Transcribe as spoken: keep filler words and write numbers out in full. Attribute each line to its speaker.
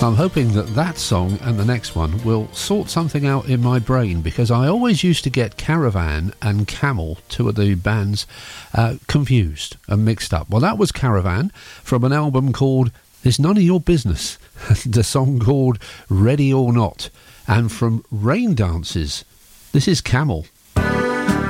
Speaker 1: I'm hoping that that song and the next one will sort something out in my brain, because I always used to get Caravan and Camel, two of the bands, uh, confused and mixed up. Well, that was Caravan from an album called It's None of Your Business, the song called Ready or Not. And from Rain Dances, this is Camel.